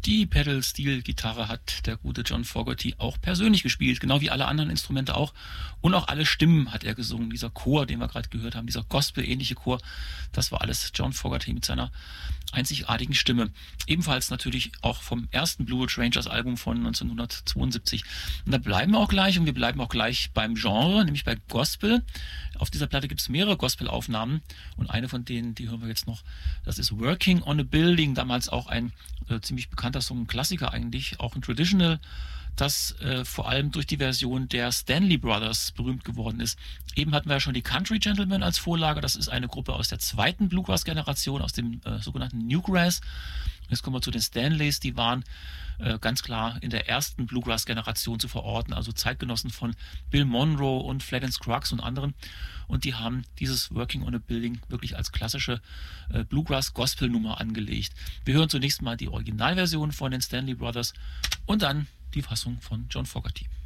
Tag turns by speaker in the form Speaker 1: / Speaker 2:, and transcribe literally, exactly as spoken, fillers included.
Speaker 1: Die Pedal-Steel-Gitarre hat der gute John Fogerty auch persönlich gespielt, genau wie alle anderen Instrumente auch. Und auch alle Stimmen hat er gesungen. Dieser Chor, den wir gerade gehört haben, dieser Gospel-ähnliche Chor, das war alles John Fogerty mit seiner einzigartigen Stimme. Ebenfalls natürlich auch vom ersten Blue Ridge Rangers Album von neunzehnhundertzweiundsiebzig. Und da bleiben wir auch gleich und wir bleiben auch gleich beim Genre, nämlich bei Gospel. Auf dieser Platte gibt es mehrere Gospel-Aufnahmen und eine von denen, die hören wir jetzt noch, das ist Working on a Building, damals auch ein äh, ziemlich bekannter Song, ein Klassiker eigentlich, auch ein Traditional, das äh, vor allem durch die Version der Stanley Brothers berühmt geworden ist. Eben hatten wir ja schon die Country Gentlemen als Vorlage, das ist eine Gruppe aus der zweiten Bluegrass-Generation, aus dem äh, sogenannten Newgrass. Jetzt kommen wir zu den Stanleys, die waren äh, ganz klar in der ersten Bluegrass-Generation zu verorten, also Zeitgenossen von Bill Monroe und Flatt Scruggs und anderen. Und die haben dieses Working on a Building wirklich als klassische äh, Bluegrass-Gospel-Nummer angelegt. Wir hören zunächst mal die Originalversion von den Stanley Brothers und dann die Fassung von John Fogerty.